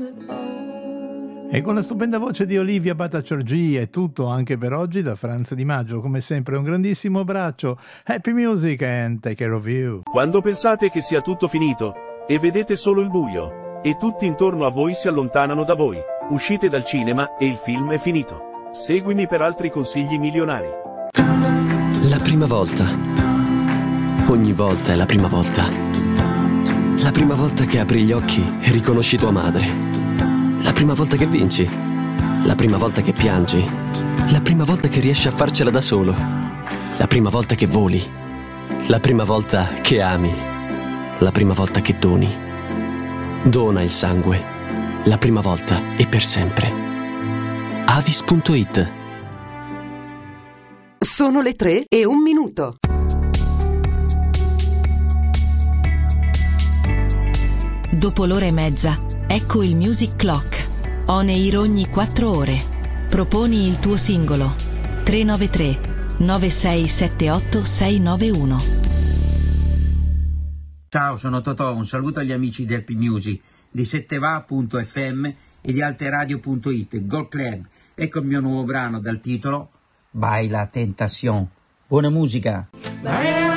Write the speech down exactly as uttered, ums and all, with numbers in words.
E con la stupenda voce di Olivia Battaglia è tutto anche per oggi da Franz Di Maggio. Come sempre un grandissimo abbraccio. Happy music and take care of you. Quando pensate che sia tutto finito e vedete solo il buio e tutti intorno a voi si allontanano da voi, uscite dal cinema e il film è finito. Seguimi per altri consigli milionari. La prima volta. Ogni volta è la prima volta. La prima volta che apri gli occhi e riconosci tua madre. La prima volta che vinci, la prima volta che piangi, la prima volta che riesci a farcela da solo, la prima volta che voli, la prima volta che ami, la prima volta che doni. Dona il sangue, la prima volta e per sempre. Avis punto it. Sono le tre e un minuto. Dopo l'ora e mezza, ecco il Music Clock. On air ogni quattro ore. Proponi il tuo singolo. tre nove tre nove sei sette otto sei nove uno. Ciao, sono Totò, un saluto agli amici di Happy Music, di setteva punto effe emme e di alteradio punto it, Gold Club. Ecco il mio nuovo brano dal titolo Baila Tentación. Buona musica! Baila